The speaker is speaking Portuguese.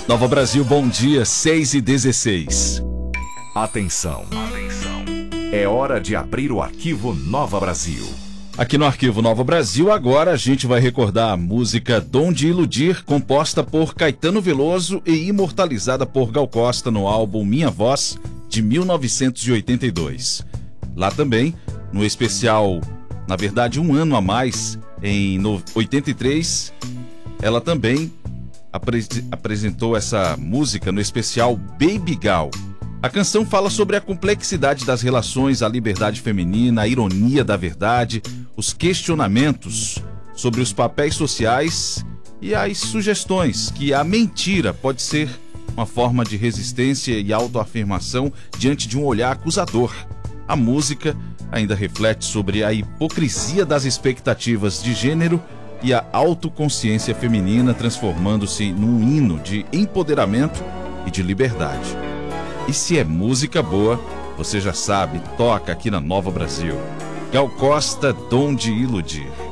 Nova Brasil, bom dia, 6h16. Atenção. É hora de abrir o arquivo Nova Brasil. Aqui no Arquivo Nova Brasil, agora a gente vai recordar a música Dom de Iludir, composta por Caetano Veloso e imortalizada por Gal Costa no álbum Minha Voz, de 1982. Lá também, no especial, na verdade um ano a mais, em 83, ela também apresentou essa música no especial Baby Gal. A canção fala sobre a complexidade das relações, a liberdade feminina, a ironia da verdade, os questionamentos sobre os papéis sociais e as sugestões que a mentira pode ser uma forma de resistência e autoafirmação diante de um olhar acusador. A música ainda reflete sobre a hipocrisia das expectativas de gênero e a autoconsciência feminina, transformando-se num hino de empoderamento e de liberdade. E se é música boa, você já sabe, toca aqui na Nova Brasil. Gal Costa, Dom de Iludir.